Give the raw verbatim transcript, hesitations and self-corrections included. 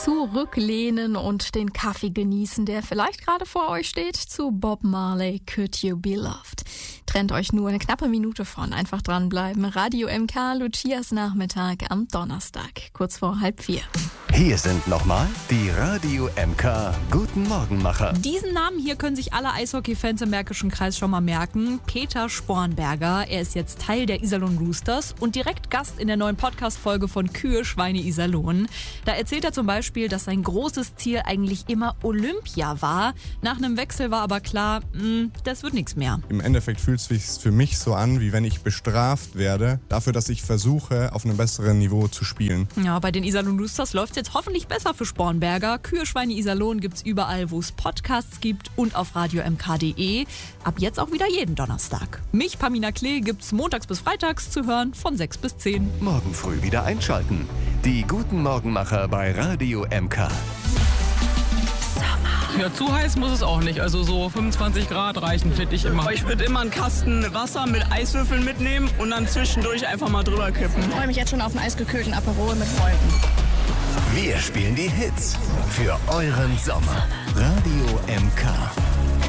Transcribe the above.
zurücklehnen und den Kaffee genießen, der vielleicht gerade vor euch steht, zu Bob Marley, Could You Be Loved. Trennt euch nur eine knappe Minute von. Einfach dranbleiben. Radio M K, Lucias Nachmittag am Donnerstag, kurz vor halb vier. Hier sind nochmal die Radio M K Guten Morgenmacher. Diesen Namen hier können sich alle Eishockey-Fans im Märkischen Kreis schon mal merken. Peter Spornberger, er ist jetzt Teil der Iserlohn Roosters und direkt Gast in der neuen Podcast-Folge von Kühe, Schweine, Iserlohn. Da erzählt er zum Beispiel, dass sein großes Ziel eigentlich immer Olympia war. Nach einem Wechsel war aber klar, mh, das wird nichts mehr. Im Endeffekt fühlt es sich für mich so an, wie wenn ich bestraft werde, dafür, dass ich versuche, auf einem besseren Niveau zu spielen. Ja, bei den Iserlohn Roosters läuft es jetzt hoffentlich besser für Spornberger. Kühe, Schweine, Iserlohn gibt's überall, wo es Podcasts gibt und auf radio m k punkt d e. Ab jetzt auch wieder jeden Donnerstag. Mich, Pamina Klee, gibt's montags bis freitags zu hören von sechs bis zehn. Morgen früh wieder einschalten. Die Guten Morgenmacher bei Radio M K. Ja, zu heiß muss es auch nicht. Also so fünfundzwanzig Grad reichen, finde ich immer. Ich würde immer einen Kasten Wasser mit Eiswürfeln mitnehmen und dann zwischendurch einfach mal drüber kippen. Ich freue mich jetzt schon auf einen eisgekühlten Aperol mit Freunden. Wir spielen die Hits für euren Sommer. Radio M K.